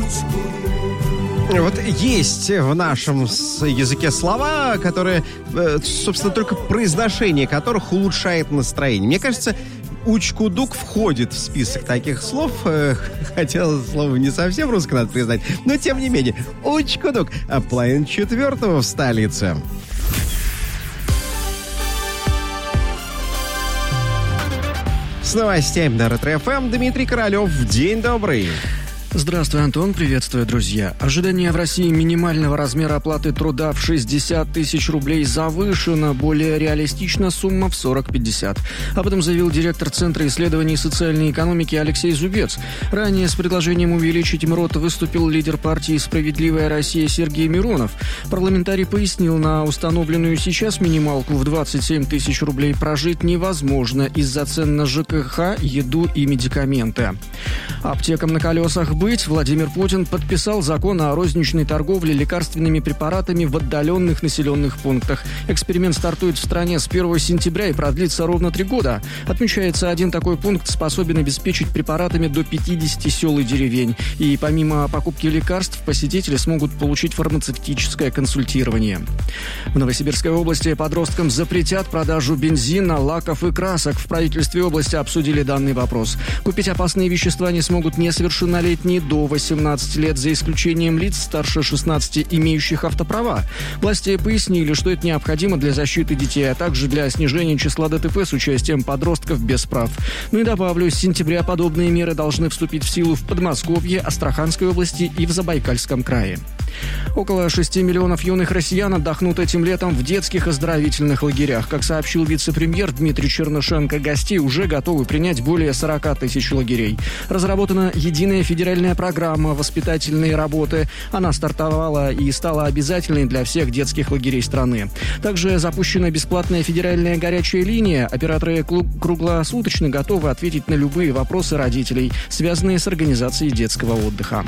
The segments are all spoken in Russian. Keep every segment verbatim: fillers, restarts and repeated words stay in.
Вот есть в нашем языке слова, которые, собственно, только произношение которых улучшает настроение. Мне кажется, учкудук входит в список таких слов, хотя слово не совсем русское, надо признать, но тем не менее. Учкудук. А половина четвертого в столице. С новостями на Ретро-эф эм Дмитрий Королев. День добрый. Здравствуй, Антон. Приветствую, друзья. Ожидание в России минимального размера оплаты труда в шестьдесят тысяч рублей завышено. Более реалистична сумма в сорок-пятьдесят. Об этом заявил директор Центра исследований социальной экономики Алексей Зубец. Ранее с предложением увеличить МРОТ выступил лидер партии «Справедливая Россия» Сергей Миронов. Парламентарий пояснил, на установленную сейчас минималку в двадцать семь тысяч рублей прожить невозможно из-за цен на ЖКХ, еду и медикаменты. Аптекам на колесах быть. Владимир Путин подписал закон о розничной торговле лекарственными препаратами в отдаленных населенных пунктах. Эксперимент стартует в стране с первого сентября и продлится ровно три года. Отмечается, один такой пункт способен обеспечить препаратами до пятидесяти сел и деревень. И помимо покупки лекарств, посетители смогут получить фармацевтическое консультирование. В Новосибирской области подросткам запретят продажу бензина, лаков и красок. В правительстве области обсудили данный вопрос. Купить опасные вещества не смогут несовершеннолетние до восемнадцати лет, за исключением лиц старше шестнадцати, имеющих автоправа. Власти пояснили, что это необходимо для защиты детей, а также для снижения числа ДТП с участием подростков без прав. Ну и добавлю, с сентября подобные меры должны вступить в силу в Подмосковье, Астраханской области и в Забайкальском крае. Около шести миллионов юных россиян отдохнут этим летом в детских оздоровительных лагерях. Как сообщил вице-премьер Дмитрий Чернышенко, гостей уже готовы принять более сорока тысяч лагерей. Разработана единая федеральная программа воспитательной работы. Она стартовала и стала обязательной для всех детских лагерей страны. Также запущена бесплатная федеральная горячая линия. Операторы круглосуточно готовы ответить на любые вопросы родителей, связанные с организацией детского отдыха.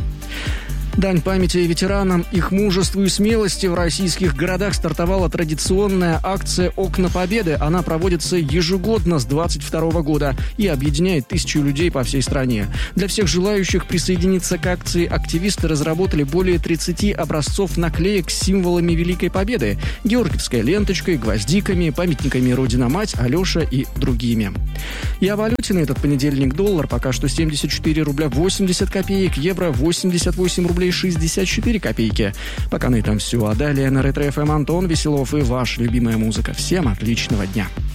Дань памяти ветеранам, их мужеству и смелости в российских городах стартовала традиционная акция «Окна Победы». Она проводится ежегодно с двадцать второго года и объединяет тысячи людей по всей стране. Для всех желающих присоединиться к акции активисты разработали более тридцати образцов наклеек с символами Великой Победы: георгиевской ленточкой, гвоздиками, памятниками «Родина-мать», «Алеша» и другими. И о валюте на этот понедельник: доллар пока что семьдесят четыре рубля восемьдесят копеек, евро восемьдесят восемь рублей шестьдесят четыре копейки. Пока на этом все. А далее на Ретро-эф эм Антон Веселов и ваша любимая музыка. Всем отличного дня.